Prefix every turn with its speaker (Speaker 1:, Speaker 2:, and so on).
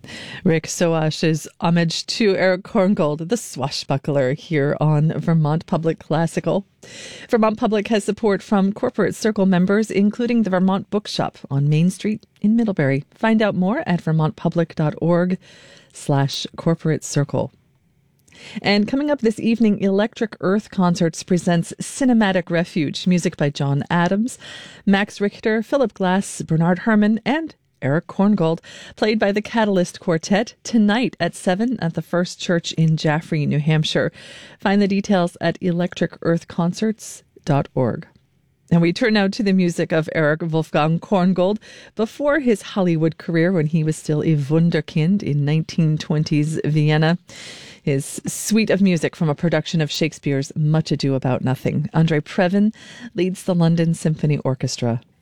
Speaker 1: Rick Soash's homage to Eric Korngold, the swashbuckler, here on Vermont Public Classical. Vermont Public has support from Corporate Circle members, including the Vermont Bookshop on Main Street in Middlebury. Find out more at vermontpublic.org/corporate circle. And coming up this evening, Electric Earth Concerts presents Cinematic Refuge, music by John Adams, Max Richter, Philip Glass, Bernard Herrmann, and Eric Korngold, played by the Catalyst Quartet, tonight at 7 at the First Church in Jaffrey, New Hampshire. Find the details at electricearthconcerts.org. And we turn now to the music of Eric Wolfgang Korngold before his Hollywood career when he was still a Wunderkind in 1920s Vienna. His suite of music from a production of Shakespeare's Much Ado About Nothing. Andre Previn leads the London Symphony Orchestra